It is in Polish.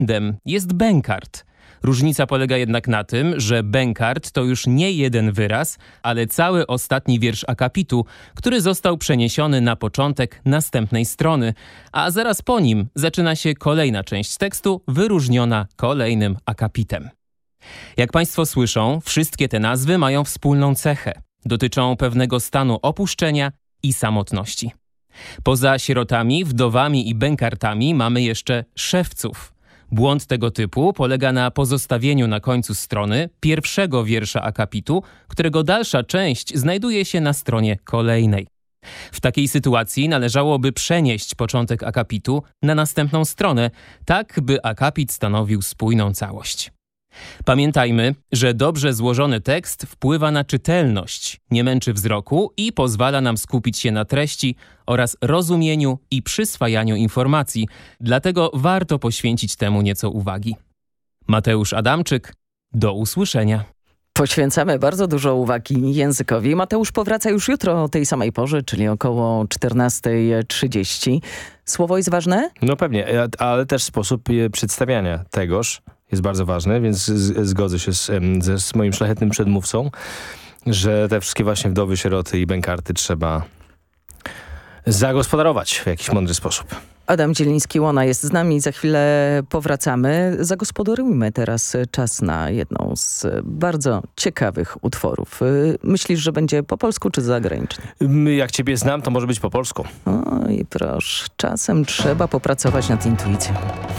błędem jest bękart. Różnica polega jednak na tym, że bękart to już nie jeden wyraz, ale cały ostatni wiersz akapitu, który został przeniesiony na początek następnej strony, a zaraz po nim zaczyna się kolejna część tekstu wyróżniona kolejnym akapitem. Jak Państwo słyszą, wszystkie te nazwy mają wspólną cechę. Dotyczą pewnego stanu opuszczenia i samotności. Poza sierotami, wdowami i bękartami mamy jeszcze szewców. Błąd tego typu polega na pozostawieniu na końcu strony pierwszego wiersza akapitu, którego dalsza część znajduje się na stronie kolejnej. W takiej sytuacji należałoby przenieść początek akapitu na następną stronę, tak by akapit stanowił spójną całość. Pamiętajmy, że dobrze złożony tekst wpływa na czytelność, nie męczy wzroku i pozwala nam skupić się na treści oraz rozumieniu i przyswajaniu informacji. Dlatego warto poświęcić temu nieco uwagi. Mateusz Adamczyk, do usłyszenia. Poświęcamy bardzo dużo uwagi językowi. Mateusz powraca już jutro o tej samej porze, czyli około 14:30. Słowo jest ważne? No pewnie, ale też sposób przedstawiania tegoż jest bardzo ważny, więc zgodzę się z moim szlachetnym przedmówcą, że te wszystkie właśnie wdowy, sieroty i bękarty trzeba zagospodarować w jakiś mądry sposób. Adam Zieliński-Łona jest z nami, za chwilę powracamy. Zagospodarujmy teraz czas na jedną z bardzo ciekawych utworów. Myślisz, że będzie po polsku czy zagranicznie? Jak ciebie znam, to może być po polsku. Oj, proszę, czasem trzeba popracować nad intuicją.